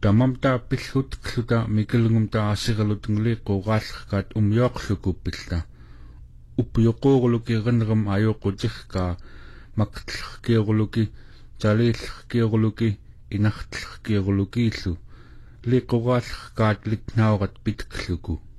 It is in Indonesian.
Tamam ta pillhut kluta mikelungum ta asigalutungli qoqaallqaat umyoqlukupilla. Upyoqoorluki renram ayoqutirka maqtllerkiorluki talilllerkiorluki inartlerkiorlukiillu liqoqaallqaat litnaurat pitkluku.